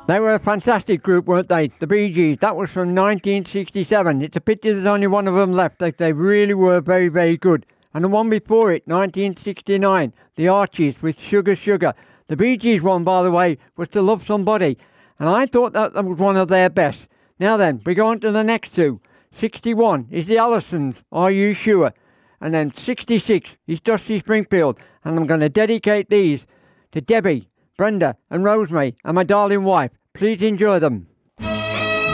They were a fantastic group, weren't they? The Bee Gees. That was from 1967. It's a pity there's only one of them left. They really were very, very good. And the one before it, 1969, the Archies with Sugar Sugar. The Bee Gees one, by the way, was To Love Somebody. And I thought that was one of their best. Now then, we go on to the next two. 61 is the Allisons, Are You Sure? And then 66 is Dusty Springfield. And I'm going to dedicate these to Debbie, Brenda and Rosemary and my darling wife. Please enjoy them.